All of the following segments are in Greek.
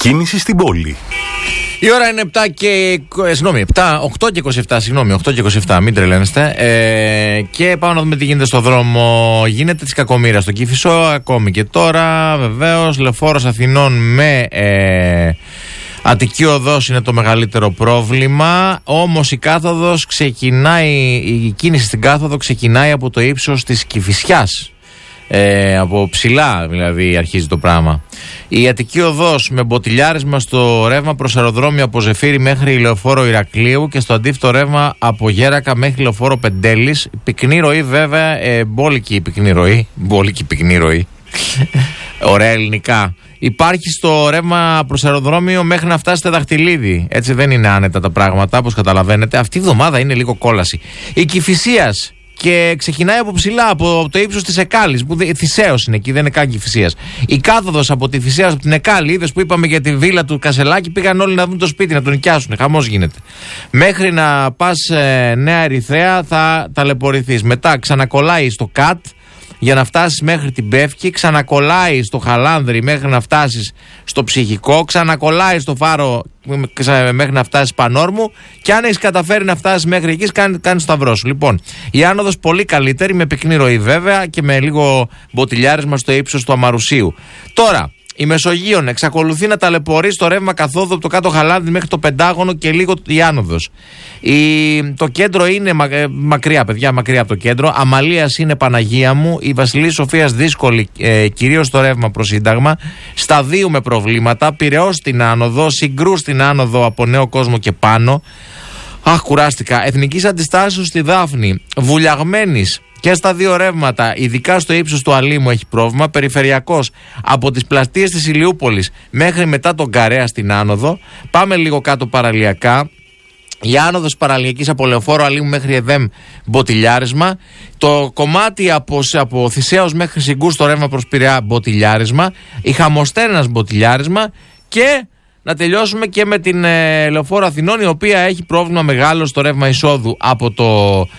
Κίνηση στην πόλη. Η ώρα είναι 8 και 27, μην τρελαίνεστε. Και πάμε να δούμε τι γίνεται στο δρόμο. Γίνεται της κακομοίρας στο Κηφισό, ακόμη και τώρα. Βεβαίως, Λεωφόρος Αθηνών με Αττική Οδός είναι το μεγαλύτερο πρόβλημα. Όμως η κίνηση στην κάθοδο ξεκινάει από το ύψος της Κηφισιάς. Από ψηλά δηλαδή αρχίζει το πράγμα. Η Αττική Οδός με μποτιλιάρισμα στο ρεύμα προς αεροδρόμιο από Ζεφύρι μέχρι Λεωφόρο Ηρακλείου και στο αντίθετο ρεύμα από Γέρακα μέχρι Λεωφόρο Πεντέλης. Πυκνή ροή βέβαια, μπόλικη πυκνή ροή. Ωραία ελληνικά. Υπάρχει στο ρεύμα προς αεροδρόμιο μέχρι να φτάσετε Δαχτυλίδι. Έτσι δεν είναι άνετα τα πράγματα, όπως καταλαβαίνετε. Αυτή η εβδομάδα είναι λίγο κόλαση. Η Κηφισίας και ξεκινάει από ψηλά, από το ύψος της Εκάλης, που Θησέως είναι εκεί, δεν είναι καν Κηφισίας. Η κάθοδος από τη Θησέως, από την Εκάλη, είδες που είπαμε για τη βίλα του Κασελάκη, πήγαν όλοι να δουν το σπίτι, να τον νοικιάσουν. Χαμός γίνεται. Μέχρι να πας Νέα Ερυθρέα θα ταλαιπωρηθείς. Μετά ξανακολλάει στο ΚΑΤ για να φτάσεις μέχρι την Πεύκη, ξανακολλάει στο Χαλάνδρη μέχρι να φτάσεις στο Ψυχικό, ξανακολλάει στο Φάρο μέχρι να φτάσεις Πανόρμου και αν έχεις καταφέρει να φτάσεις μέχρι εκεί κάνεις σταυρό σου. Λοιπόν, η άνοδος πολύ καλύτερη, με πυκνή ροή βέβαια και με λίγο μποτιλιάρισμα στο ύψος του Αμαρουσίου. Τώρα, η Μεσογείων εξακολουθεί να ταλαιπωρεί στο ρεύμα καθόδου από το κάτω Χαλάνδρη μέχρι το Πεντάγωνο και λίγο η άνοδος. Το κέντρο είναι μακριά, παιδιά, μακριά από το κέντρο. Αμαλίας είναι Παναγία μου. Η Βασιλής Σοφίας δύσκολη, κυρίως στο ρεύμα προς Σύνταγμα. Σταδίου με προβλήματα. Πειραιώς στην άνοδο. Συγκρού στην άνοδο από Νέο Κόσμο και πάνω. Αχ, κουράστηκα. Εθνικής Αντιστάσεως στη Δάφνη. Βουλιαγμένης. Και στα δύο ρεύματα, ειδικά στο ύψος του Αλήμου έχει πρόβλημα. Περιφερειακός από τις πλατείες της Ηλιούπολης μέχρι μετά τον Καρέα στην άνοδο. Πάμε λίγο κάτω παραλιακά. Η άνοδος παραλιακής από Λεωφόρο Αλήμου μέχρι Εδέμ μποτιλιάρισμα. Το κομμάτι από Θησέως μέχρι Συγκού στο ρεύμα προς Πειραιά μποτιλιάρισμα. Η Χαμοστέρνας μποτιλιάρισμα. Και να τελειώσουμε και με την Λεωφόρο Αθηνών, η οποία έχει πρόβλημα μεγάλο στο ρεύμα εισόδου από το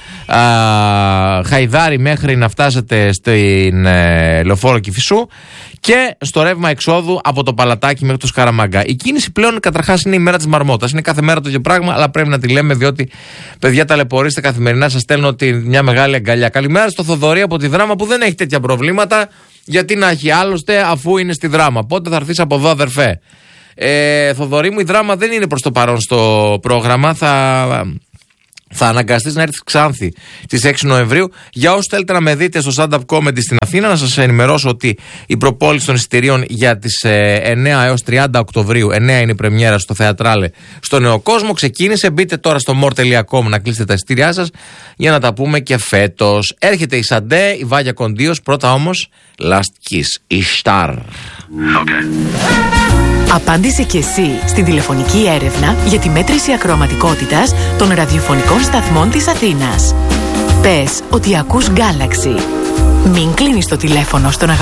Χαϊδάρι μέχρι να φτάσετε στην Λεωφόρο Κηφισού και στο ρεύμα εξόδου από το Παλατάκι μέχρι το Σκαραμαγκά. Η κίνηση πλέον καταρχάς είναι η μέρα της μαρμότας. Είναι κάθε μέρα το ίδιο πράγμα, αλλά πρέπει να τη λέμε διότι παιδιά ταλαιπωρείστε καθημερινά. Σας στέλνω μια μεγάλη αγκαλιά. Καλημέρα στο Θοδωρή από τη Δράμα που δεν έχει τέτοια προβλήματα. Γιατί να έχει άλλωστε αφού είναι στη Δράμα. Πότε θα έρθεις από εδώ, αδερφέ? Θοδωρή μου, η Δράμα δεν είναι προς το παρόν στο πρόγραμμα. Θα αναγκαστείς να έρθεις Ξάνθη στις 6 Νοεμβρίου. Για όσους θέλετε να με δείτε στο stand-up comedy στην Αθήνα, να σας ενημερώσω ότι η προπόληση των εισιτηρίων για τις 9 έως 30 Οκτωβρίου, 9 είναι η πρεμιέρα στο Θεατράλε στο Νέο Κόσμο, ξεκίνησε. Μπείτε τώρα στο more.com να κλείσετε τα εισιτήριά σας για να τα πούμε και φέτος. Έρχεται η Σαντέ, η Βάγια Κοντίος, πρώτα όμως Last Kiss, η Star. Απάντησε και εσύ στην τηλεφωνική έρευνα για τη μέτρηση ακροαματικότητας των ραδιοφωνικών σταθμών της Αθήνας. Πες ότι ακούς Galaxy. Μην κλείνεις το τηλέφωνο στον